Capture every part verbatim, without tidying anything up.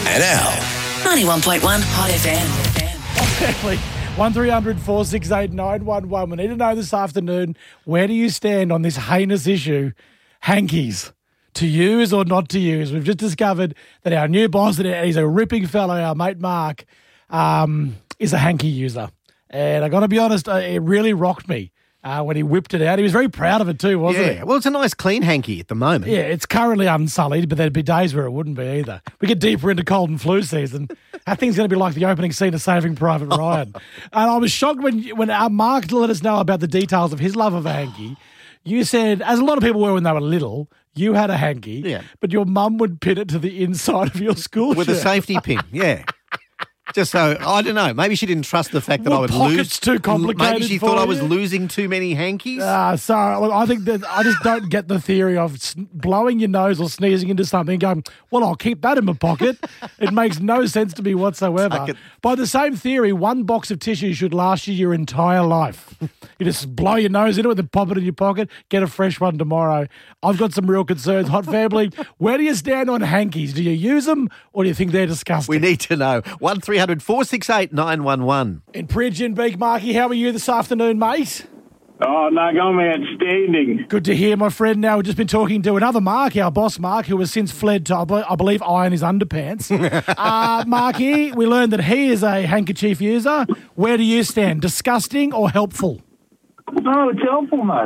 and Al. ninety-one point one Hot F M. Exactly. one three hundred four six eight nine one one. We need to know this afternoon, where do you stand on this heinous issue, hankies? To use or not to use? We've just discovered that our new boss, and he's a ripping fellow, our mate Mark, um, is a hanky user. And I got to be honest, uh, it really rocked me uh, when he whipped it out. He was very proud of it too, wasn't Yeah, he? well, it's a nice clean hanky at the moment. Yeah, it's currently unsullied, but there'd be days where it wouldn't be either. We get deeper into cold and flu season. That thing's going to be like the opening scene of Saving Private Ryan. And I was shocked when when our Mark let us know about the details of his love of a hanky. You said, as a lot of people were when they were little, you had a hanky, Yeah. but your mum would pin it to the inside of your school With shirt. a safety pin, yeah. Just so, I don't know, maybe she didn't trust the fact that Were I would pockets lose. too complicated Maybe she for thought I you? was losing too many hankies. Uh, so look, I think that I just don't get the theory of s- blowing your nose or sneezing into something and going, well, I'll keep that in my pocket. It makes no sense to me whatsoever. Tuck it. By the same theory, one box of tissue should last you your entire life. You just blow your nose into it, then pop it in your pocket, get a fresh one tomorrow. I've got some real concerns. Hot family, where do you stand on hankies? Do you use them or do you think they're disgusting? We need to know. one three hundred four six eight nine one one. In Pridge and Beak, Marky, how are you this afternoon, mate? Oh, no, I'm outstanding. Good to hear, my friend. Now, we've just been talking to another Mark, our boss Mark, who has since fled to, I be- I believe, iron his underpants. uh, Marky, we learned that he is a handkerchief user. Where do you stand? Disgusting or helpful? No, it's helpful, mate.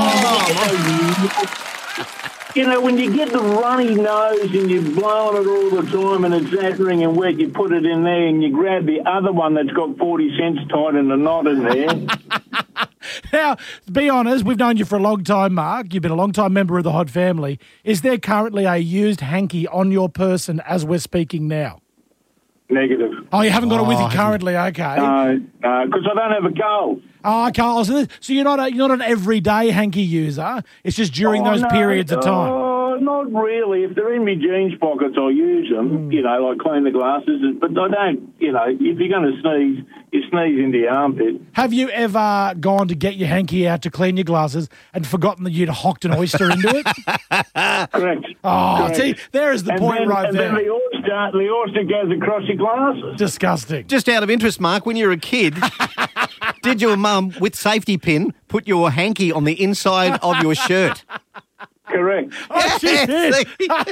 You know, when you get the runny nose and you're blowing it all the time and it's attering and wet, you put it in there and you grab the other one that's got forty cents tied in a knot in there. Now, to be honest, we've known you for a long time, Mark. You've been a long-time member of the Hod family. Is there currently a used hanky on your person as we're speaking now? Negative. Oh, you haven't got it with you currently, okay. No, no, because I don't have a cold. Oh, okay. Oh, so, so you're not a, you're not an everyday hanky user. It's just during Oh, those no, periods of time. Oh, not really. If they're in my jeans pockets, I'll use them, you know, like clean the glasses. But I don't, you know, if you're going to sneeze, you sneeze into your armpit. Have you ever gone to get your hanky out to clean your glasses and forgotten that you'd hocked an oyster into it? Correct. Oh, Correct. see, there is the and point then, right and there. then the oyster, the oyster goes across your glasses. Disgusting. Just out of interest, Mark, when you were a kid, did your mum, with safety pin, put your hanky on the inside of your shirt? Correct. Oh, she did.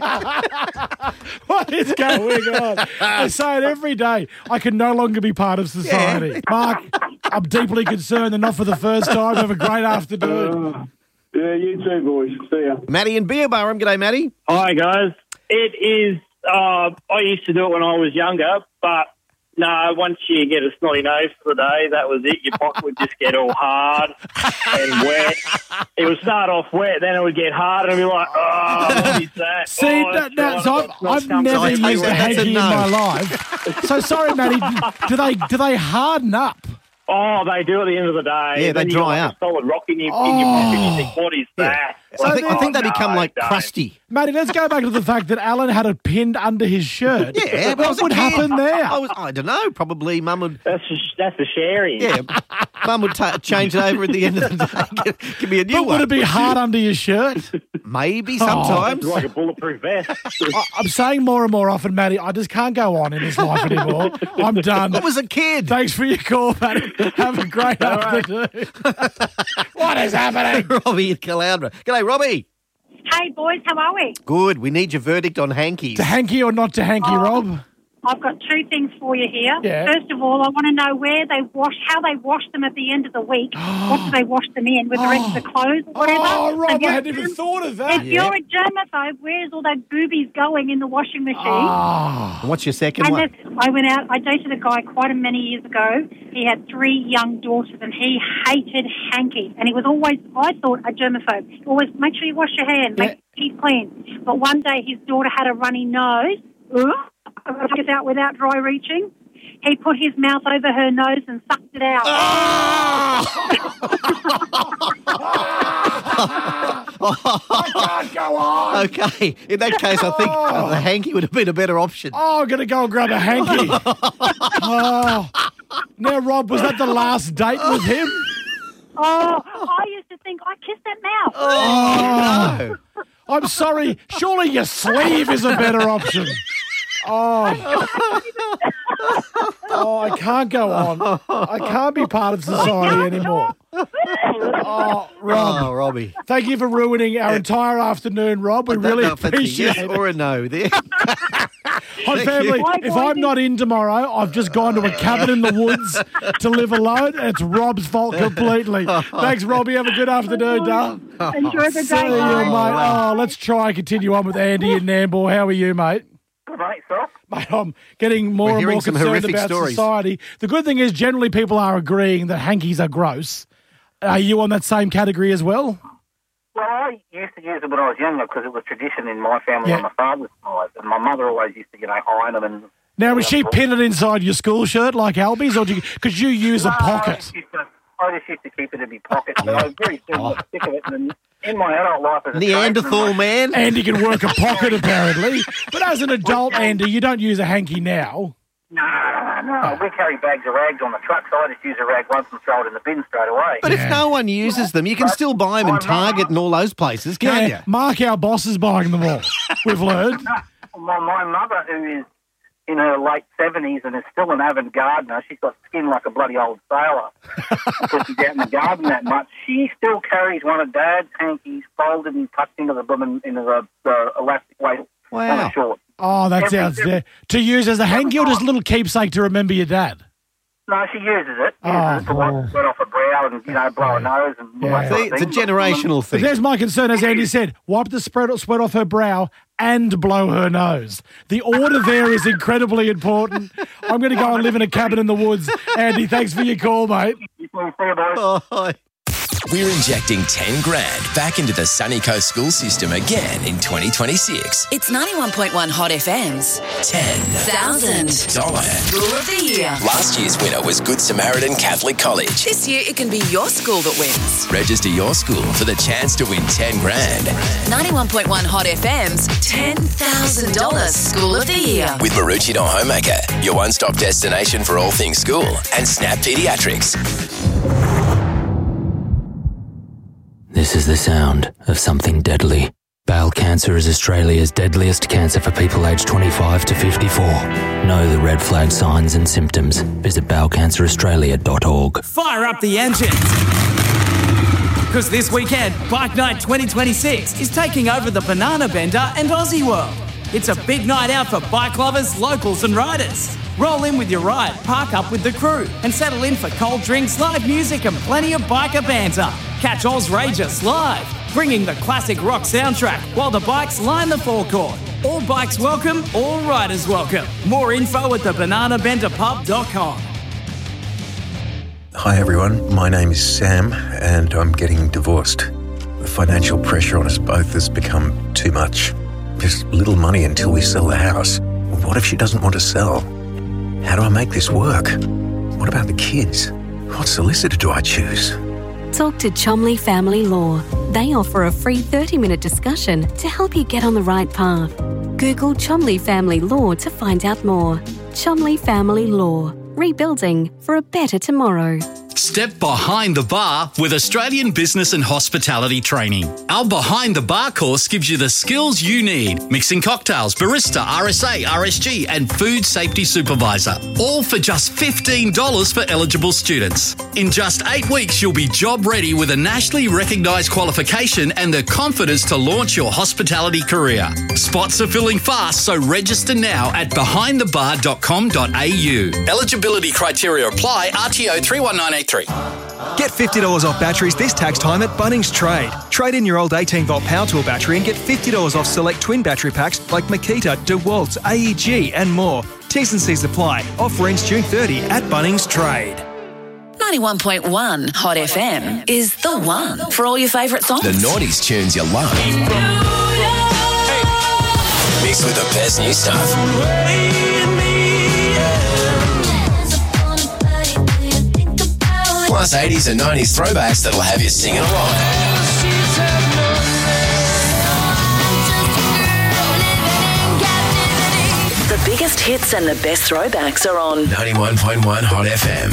What is going on? I say it every day. I can no longer be part of society. Mark, I'm deeply concerned and not for the first time. Have a great afternoon. Uh, yeah, you too, boys. See ya. Matty in Beerburrum. G'day, Matty. Hi, guys. It is, uh, I used to do it when I was younger, but no, once you get a snotty nose for the day, that was it. Your pocket would just get all hard and wet. It would start off wet, then it would get hard, and I'd be like, oh, what is that? See, oh, no, it's no, gone. so It's I've, not I've come never from tell you used a what, that's a hanky in no. my life. So sorry, Matty. Do they do they harden up? Oh, they do at the end of the day. Yeah, they Then you dry got up. like a solid rock in your, in your pocket, and you think, what is that? I think, I think they Oh, become no, like don't. crusty. Matty, let's go back to the fact that Alan had it pinned under his shirt. Yeah, but I was what a would kid. happen there? I was, I don't know. Probably mum would, That's the, that's the sharing. yeah, mum would ta change it over at the end of the day. Give, give me a new But one. would it be hard under your shirt? Maybe sometimes. It's like a bulletproof vest. I, I'm saying more and more often, Matty, I just can't go on in this life anymore. I'm done. I was a kid. Thanks for your call, Matty. Have a great afternoon. What is happening? Robbie in Caloundra. G'day, Robbie. Hey, boys, how are we? Good. We need your verdict on hankies. To hanky or not to hanky, Oh. Rob? I've got two things for you here. Yeah. First of all, I want to know where they wash, how they wash them at the end of the week. What do they wash them in? With the rest of the clothes or whatever? Oh, Rob, Have you- I hadn't even thought of that. If you're a germaphobe, where's all those boobies going in the washing machine? Ah. And what's your second And one? this, I went out, I dated a guy quite a many years ago. He had three young daughters and he hated hankies. And he was always, I thought, a germaphobe. Always, make sure you wash your hands, make Yeah. your teeth clean. But one day his daughter had a runny nose. Ugh, took it out without dry reaching. He put his mouth over her nose and sucked it out. I can't go on. Okay. In that case, I think uh, the hanky would have been a better option. Oh, I'm going to go and grab a hanky. Oh. Now, Rob, was that the last date with him? Oh, I used to think I kissed that mouth. Oh, no. I'm sorry. Surely your sleeve is a better option. Oh. oh, I can't go on. I can't be part of society anymore. Oh, Rob. Oh, Robbie. Thank you for ruining our entire afternoon, Rob. We I don't really know if that's a appreciate yes it. or a no there. Hi, family. If I'm not in tomorrow, I've just gone to a cabin in the woods to live alone. It's Rob's fault completely. Thanks, Robbie. Have a good afternoon, Dale. Enjoy the See day. you, guys. mate. Oh, let's try and continue on with Andy in Nambour. How are you, mate? Good, mate, so. Mate, I'm getting more We're and hearing more some concerned horrific about stories. society. The good thing is generally people are agreeing that hankies are gross. Are you on that same category as well? Well, I used to use it when I was younger because it was tradition in my family Yeah. on my father's side. And my mother always used to, you know, iron them. And, Now, was she pin it inside your school shirt like Albie's, or because you, you use a No, I pocket? just, used to, I just used to keep it in my pocket. But I was very soon got sick of it. And in my adult life as a Neanderthal tradesman, man. Andy can work a pocket, apparently. But as an adult, Andy, you don't use a hanky now. No, no, no, no. We carry bags of rags on the truck, so I just use a rag once and throw it in the bin straight away. But if no one uses them, you can still buy them in Target and all those places, can't Yeah, Mark, our boss, is buying them all. We've learned. My, my mother, who is in her late seventies and is still an avid gardener, she's got skin like a bloody old sailor because she's out in the garden that much. She still carries one of Dad's hankies folded and tucked into the blooming into the, the elastic waist Wow. on her shorts. Oh, that Every- sounds there. To use as a hanky or just a little keepsake to remember your dad? No, she uses it. Uses Oh, it to wipe sweat off her brow and, you know, blow her nose and all Yeah. that sort See, of it's a thing. generational But thing. there's my concern, as Andy said, wipe the spread, sweat off her brow and blow her nose. The order there is incredibly important. I'm going to go and live in a cabin in the woods. Andy, thanks for your call, mate. See you, boys. Oh, We're injecting ten grand back into the Sunny Coast school system again in twenty twenty-six. It's ninety-one point one Hot F M's ten thousand dollar. School of the Year. Last year's winner was Good Samaritan Catholic College. This year it can be your school that wins. Register your school for the chance to win ten grand ninety-one point one Hot F M's ten thousand dollars School of the Year. with Maroochydore Homemaker, your one-stop destination for all things school, and Snap Pediatrics. This is the sound of something deadly. Bowel cancer is Australia's deadliest cancer for people aged twenty-five to fifty-four. Know the red flag signs and symptoms. Visit bowel cancer australia dot org. Fire up the engines! Because this weekend, Bike Night twenty twenty-six is taking over the Banana Bender and Aussie World. It's a big night out for bike lovers, locals and riders. Roll in with your ride, park up with the crew, and settle in for cold drinks, live music and plenty of biker banter. Catch Oz Rageous live, bringing the classic rock soundtrack while the bikes line the forecourt. All bikes welcome, all riders welcome. More info at the banana bender pub dot com. Hi everyone, my name is Sam and I'm getting divorced. The financial pressure on us both has become too much. There's little money until we sell the house. What if she doesn't want to sell? How do I make this work? What about the kids? What solicitor do I choose? Talk to Chomley Family Law. They offer a free thirty-minute discussion to help you get on the right path. Google Chomley Family Law to find out more. Chomley Family Law. Rebuilding for a better tomorrow. Step behind the bar with Australian Business and Hospitality Training. Our Behind the Bar course gives you the skills you need. Mixing cocktails, barista, R S A, R S G and food safety supervisor. All for just fifteen dollars for eligible students. In just eight weeks, you'll be job ready with a nationally recognised qualification and the confidence to launch your hospitality career. Spots are filling fast, so register now at behind the bar dot com dot a u. Eligibility criteria apply. R T O three one nine eight three. Get fifty dollars off batteries this tax time at Bunnings Trade. Trade in your old eighteen volt power tool battery and get fifty dollars off select twin battery packs like Makita, DeWalt, A E G and more. T's and C's apply. Offer ends June thirtieth at Bunnings Trade. ninety-one point one Hot F M is the one for all your favourite songs. The nineties tunes you love. Mixed with the best new stuff. Plus eighties and nineties throwbacks that'll have you singing along. The biggest hits and the best throwbacks are on ninety-one point one Hot F M.